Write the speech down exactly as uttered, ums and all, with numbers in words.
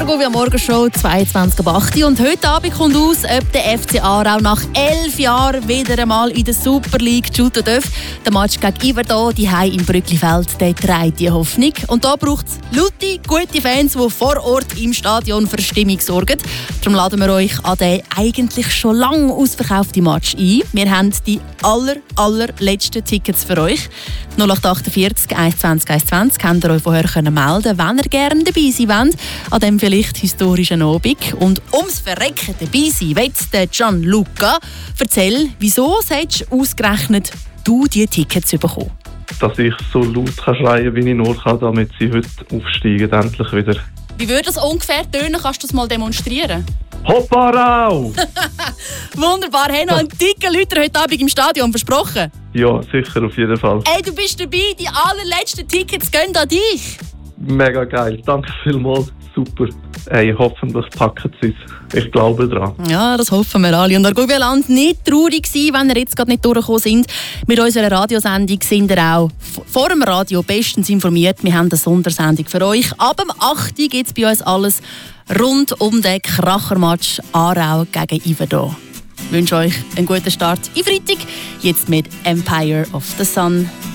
Govi am Morgenshow zweiundzwanzig Uhr acht und heute Abend kommt aus, ob der F C Aarau nach elf Jahren wieder einmal in der Super League shooten darf. Der Match gegen Iverdon, die Hei im Brücklifeld, der trägt die Hoffnung. Und da braucht es laute, gute Fans, die vor Ort im Stadion für Stimmung sorgen. Darum laden wir euch an den eigentlich schon lange ausverkauften Match ein. Wir haben die aller, allerletzten Tickets für euch. null acht achtundvierzig eins zwanzig eins zwanzig könnt ihr euch vorher melden, wenn ihr gerne dabei sein wollt, an diesem vielleicht historischen Abend. Und ums Verrecken dabei sein will der Gianluca. Erzähl, wieso sollst du ausgerechnet du diese Tickets bekommen? Dass ich so laut kann schreien, wie ich nur kann, damit sie heute aufsteigen, endlich wieder. Wie würde das ungefähr tönen? Kannst du das mal demonstrieren? Hopparau! Wunderbar, haben noch einen dicken Leute heute Abend im Stadion versprochen? Ja, sicher, auf jeden Fall. Ey, du bist dabei, die allerletzten Tickets gehen an dich. Mega geil, danke vielmals, super. Ey, hoffentlich packen sie es. Ich glaube dran. Ja, das hoffen wir alle. Und Argovia-Land nicht traurig sein, wenn ihr jetzt gerade nicht durchgekommen sind. Mit unserer Radiosendung sind ihr auch vor dem Radio bestens informiert. Wir haben eine Sondersendung für euch. Ab dem acht Uhr gibt es bei uns alles rund um den Krachermatch Aarau gegen Iverdon. Ich wünsche euch einen guten Start in Freitag. Jetzt mit Empire of the Sun.